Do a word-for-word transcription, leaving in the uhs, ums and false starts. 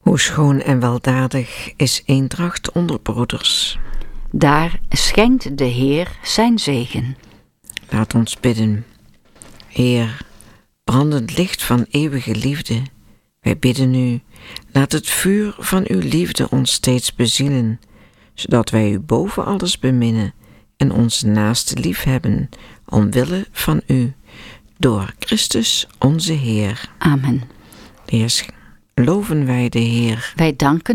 Hoe schoon en weldadig is eendracht onder broeders. Daar schenkt de Heer zijn zegen. Laat ons bidden. Heer, brandend licht van eeuwige liefde, wij bidden u, laat het vuur van uw liefde ons steeds bezielen, zodat wij u boven alles beminnen en onze naaste liefhebben, omwille van u, door Christus onze Heer. Amen. Eerst loven wij de Heer. Wij danken